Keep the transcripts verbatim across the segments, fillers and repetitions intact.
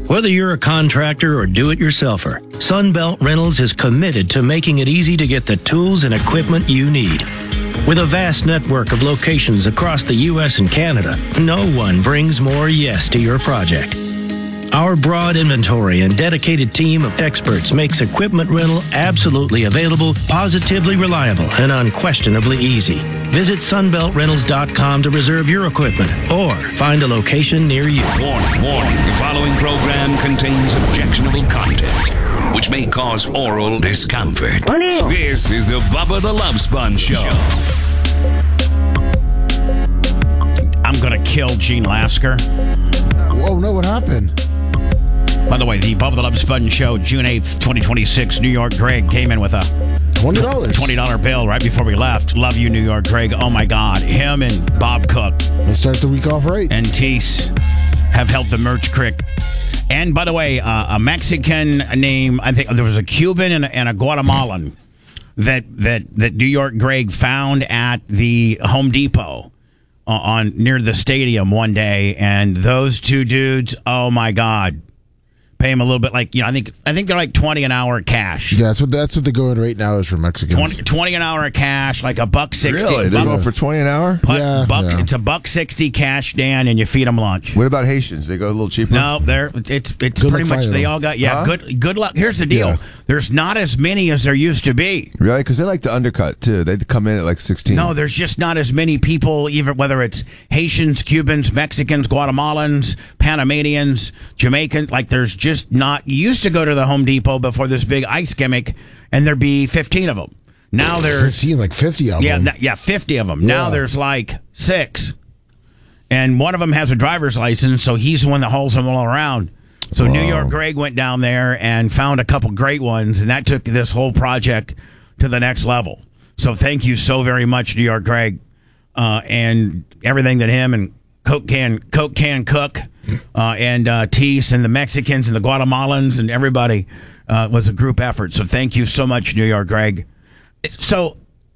Whether you're a contractor or do-it-yourselfer, Sunbelt Rentals is committed to making it easy to get the tools and equipment you need. With a vast network of locations across the U S and Canada, no one brings more yes to your project. Our broad inventory and dedicated team of experts makes equipment rental absolutely available, positively reliable, and unquestionably easy. Visit sunbelt rentals dot com to reserve your equipment or find a location near you. Warning, warning. The following program contains objectionable content, which may cause oral discomfort. This is the Bubba the Love Sponge Show. I'm going to kill Gene Lasker. Whoa, no, what happened? By the way, the Bubba the Love Sponge Show, June eighth, twenty twenty-six, New York Greg came in with a twenty dollars twenty dollars bill right before we left. Love you, New York Greg. Oh, my God. Him and Bob Cook. Let's start the week off right. And Teese have helped the Merch Crick. And, by the way, uh, a Mexican name, I think there was a Cuban and a, and a Guatemalan that, that, that New York Greg found at the Home Depot uh, on near the stadium one day. And those two dudes, oh, my God. Pay them a little bit, like, you know, I think I think they're like twenty an hour cash. Yeah, that's what that's what the going rate now is for Mexicans. twenty, twenty an hour cash, like a buck sixty. Really? They're buck, going for twenty an hour? Buck, Yeah, buck, yeah. It's a buck sixty cash, Dan, and you feed them lunch. What about Haitians? They go a little cheaper? No, they're it's it's Good pretty luck much finding they them. all got yeah. Huh? Good good luck. Here's the deal. Yeah. There's not as many as there used to be. Really? Because they like to undercut, too. They come in at like sixteen. No, there's just not as many people, even whether it's Haitians, Cubans, Mexicans, Guatemalans, Panamanians, Jamaicans. Like, there's just not. You used to go to the Home Depot before this big ice gimmick, and there'd be fifteen of them. Now there's fifteen, like fifty of yeah, them. th- yeah, fifty of them. Now Yeah. there's like six, and one of them has a driver's license, so he's the one that hauls them all around. So New York Greg went down there and found a couple great ones, and that took this whole project to the next level. So thank you so very much, New York Greg, uh, and everything that him and Coke Can Coke Can Cook uh, and uh, Teese and the Mexicans and the Guatemalans and everybody uh, was a group effort. So thank you so much, New York Greg. So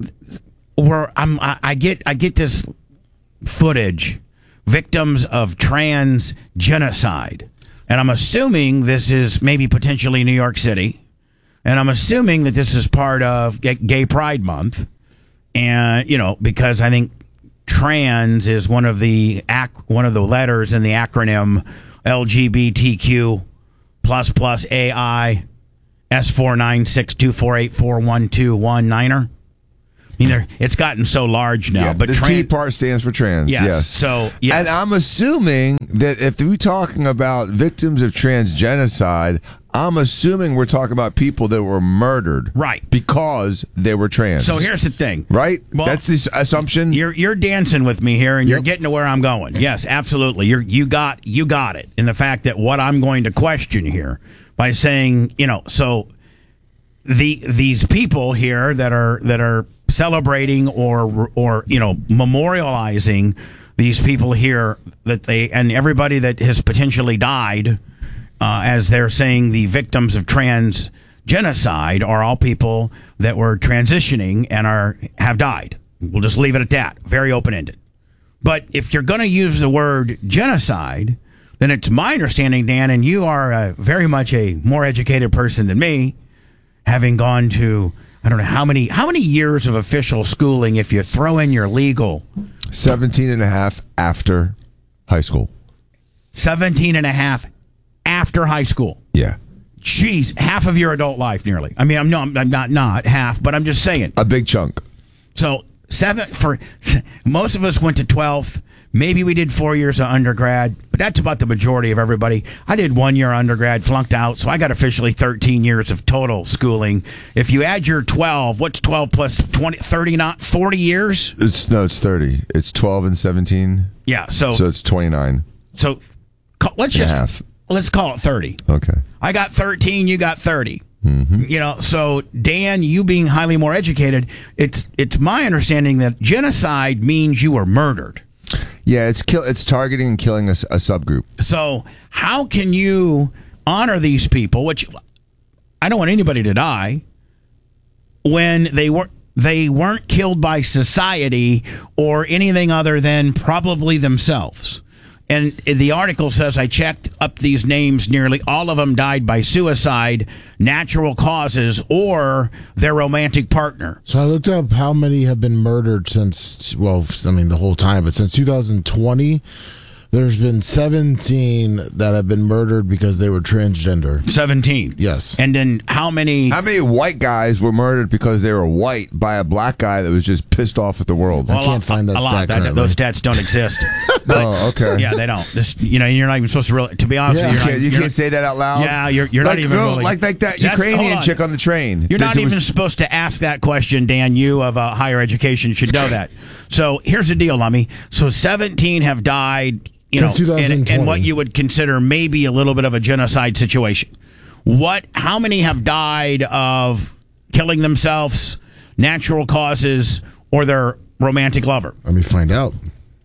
we're I'm I, I get I get this footage, victims of trans genocide. And I'm assuming this is maybe potentially New York City. And I'm assuming that this is part of Gay, Gay Pride Month. And, you know, because I think trans is one of the ac- one of the letters in the acronym L G B T Q plus plus A I S four nine six two four eight four one two one niner. I mean, it's gotten so large now. Yeah, but the tran- T part stands for trans. Yes. Yes. So, yes. And I'm assuming that if we're talking about victims of trans genocide, I'm assuming we're talking about people that were murdered. Right. Because they were trans. So here's the thing. Right? Well, That's the assumption? You're you're dancing with me here, and you're Yep. getting to where I'm going. Yes, absolutely. You're you got you got it. In the fact that what I'm going to question here by saying, you know, so the these people here that are that are celebrating or or you know memorializing these people here that they and everybody that has potentially died, uh, as they're saying the victims of trans genocide are all people that were transitioning and are have died. We'll just leave it at that. Very open-ended. But if you're going to use the word genocide, then it's my understanding, Dan, and you are uh, very much a more educated person than me, having gone to, I don't know how many how many years of official schooling if you throw in your legal. seventeen and a half after high school. seventeen and a half after high school. Yeah. Jeez, half of your adult life nearly. I mean, I'm, no, I'm not not half, but I'm just saying. A big chunk. So seven for most of us went to twelfth. Maybe we did four years of undergrad, but that's about the majority of everybody. I did one year undergrad, flunked out, so I got officially thirteen years of total schooling. If you add your twelve, what's twelve plus twenty, thirty, not forty years? It's no, it's thirty. It's twelve and seventeen. Yeah, so So it's twenty-nine. so ca- let's and a just half. let's call it thirty. Okay. I got thirteen, you got thirty. Mm-hmm. You know, so Dan, you being highly more educated, it's it's my understanding that genocide means you were murdered. Yeah, it's kill. It's targeting and killing a, s- a subgroup. So how can you honor these people, which I don't want anybody to die, when they were they weren't killed by society or anything other than probably themselves? And the article says, I checked up these names. Nearly all of them died by suicide, natural causes, or their romantic partner. So I looked up how many have been murdered since, well, I mean, the whole time, but since two thousand twenty, there's been seventeen that have been murdered because they were transgender. seventeen. Yes. And then how many? How many white guys were murdered because they were white by a black guy that was just pissed off at the world? I can't a, find that a lot. stat That, currently. those stats don't exist. But, Oh, okay. Yeah, they don't. This, you know, you're not even supposed to really. To be honest, Yeah. with you, You you're can't, not, you you're can't say that out loud. Yeah, you're you're like, not even no, really like like that That's- Ukrainian hold on. chick on the train. You're That not was- even supposed to ask that question, Dan. You of uh, higher education should know that. So here's the deal, Lummy. So seventeen have died. You know, Since in, in twenty twenty. what you would consider maybe a little bit of a genocide situation. What? How many have died of killing themselves, natural causes, or their romantic lover? Let me find out.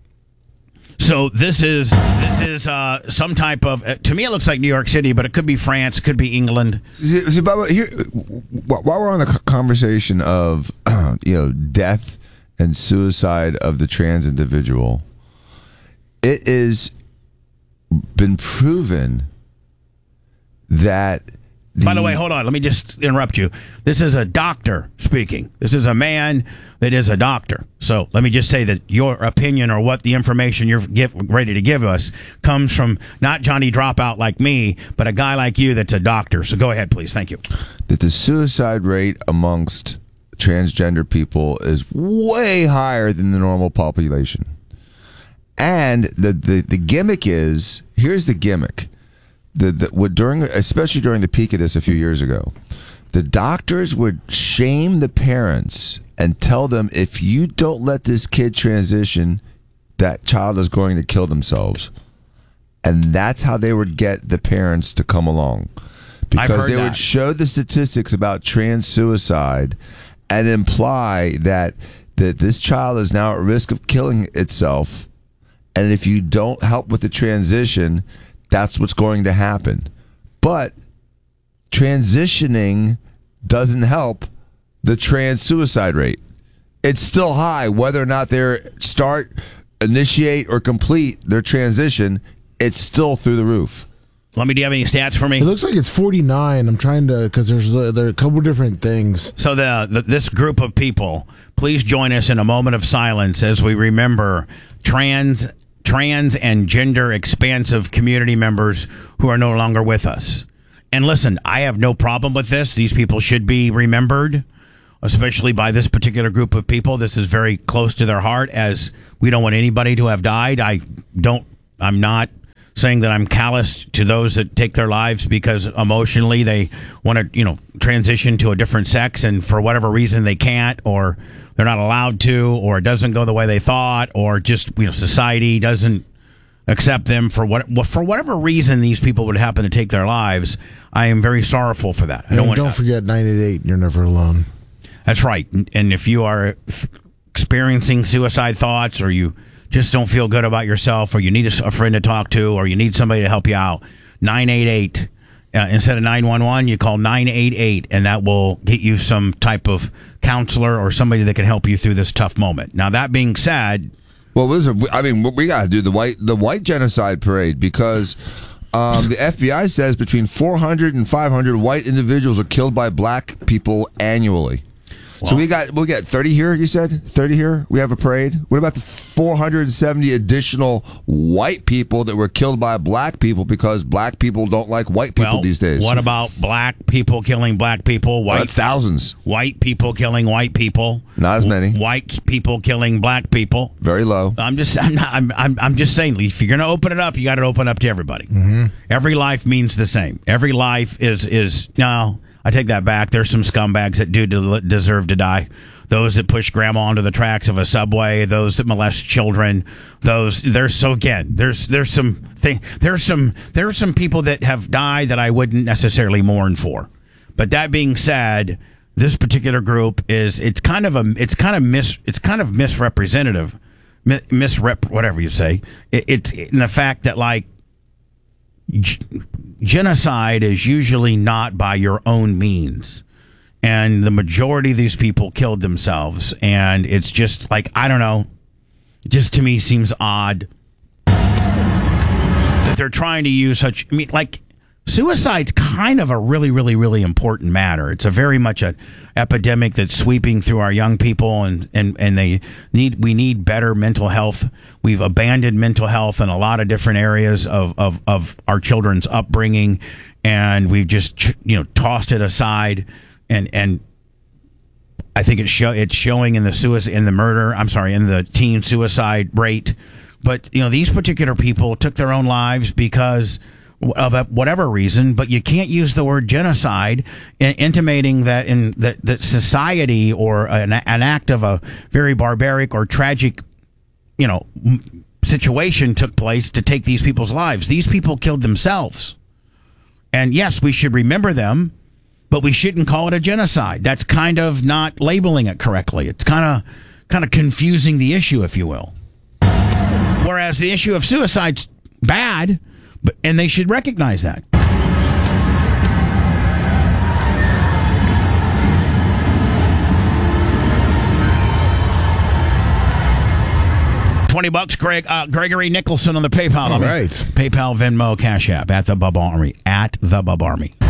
So this is this is uh, some type of. Uh, to me, it looks like New York City, but it could be France, it could be England. See, see, Bubba, here, wh- while we're on the c- conversation of uh, you know death and suicide of the trans individual, it has been proven that. By the way, hold on. Let me just interrupt you. This is a doctor speaking. This is a man that is a doctor. So let me just say that your opinion or what the information you're give, ready to give us comes from not Johnny Dropout like me, but a guy like you that's a doctor. So go ahead, please. Thank you. that the suicide rate amongst transgender people is way higher than the normal population. And the, the, the gimmick is, here's the gimmick. The, the what during especially during the peak of this a few years ago, the doctors would shame the parents and tell them, if you don't let this kid transition, that child is going to kill themselves. And that's how they would get the parents to come along. Because heard they that. would show the statistics about trans suicide and imply that that this child is now at risk of killing itself, and if you don't help with the transition, that's what's going to happen. But transitioning doesn't help the trans suicide rate. It's still high whether or not they start, initiate, or complete their transition. It's still through the roof. Let me. Do you have any stats for It me? looks like it's forty-nine. I'm trying to, because there's uh, there are a couple different things. So the, the this group of people, please join us in a moment of silence as we remember trans trans and gender expansive community members who are no longer with us. And listen, I have no problem with this. These people should be remembered, especially by this particular group of people. This is very close to their heart, as we don't want anybody to have died. I don't, I'm not saying that I'm callous to those that take their lives because emotionally they want to, you know, transition to a different sex, and for whatever reason they can't, or they're not allowed to, or it doesn't go the way they thought, or just, you know, society doesn't accept them for what for whatever reason these people would happen to take their lives. I am very sorrowful for that. I And don't don't, want. forget nine eight eight, you're never alone. That's right. And- And if you are experiencing suicide thoughts, or you just don't feel good about yourself, or you need a, a friend to talk to, or you need somebody to help you out, nine eight eight. Uh, instead of nine one one, you call nine eight eight, and that will get you some type of counselor or somebody that can help you through this tough moment. Now, that being said, Well, listen, I mean, we got to do the white the white genocide parade, because um, the F B I says between four hundred and five hundred white individuals are killed by black people annually. So we got we got thirty here. You said thirty here. We have a parade. What about the four hundred seventy additional white people that were killed by black people because black people don't like white people well, these days? what about black people killing black people? Well, White that's thousands. white people killing white people. Not as many. White people killing black people. Very low. I'm just, I'm not, I'm, I'm, I'm just saying. If you're going to open it up, you got to open up to everybody. Mm-hmm. Every life means the same. Every life is, is no. I take that back. There's some scumbags that do de- deserve to die. Those that push grandma onto the tracks of a subway. Those that molest children. Those there's so again. There's there's some thing. There's some there's some people that have died that I wouldn't necessarily mourn for. But that being said, this particular group is it's kind of a it's kind of mis it's kind of misrepresentative, mi- misrep whatever you say. It, it's in the fact that like g- genocide is usually not by your own means, and the majority of these people killed themselves, and it's just like I don't know, it just to me seems odd. they're trying to use such. I mean, like suicide's kind of a really, really, really important matter. It's a very much an epidemic that's sweeping through our young people, and, and, and they need we need better mental health. We've abandoned mental health in a lot of different areas of, of, of our children's upbringing, and we've just you know tossed it aside. And and I think it's show it's showing in the suicide in the murder. I'm sorry, in the teen suicide rate. But you know these particular people took their own lives because of whatever reason, but you can't use the word genocide, in, intimating that in that, that society or an, an act of a very barbaric or tragic, you know, situation took place to take these people's lives. These people killed themselves, and yes, we should remember them, but we shouldn't call it a genocide. That's kind of not labeling it correctly. It's kind of kind of confusing the issue, if you will. Whereas the issue of suicide's bad. But, and they should recognize that. Twenty bucks, Greg. Uh, Gregory Nicholson on the PayPal. All right. PayPal, Venmo, Cash App at the Bubba Army. At the Bubba Army.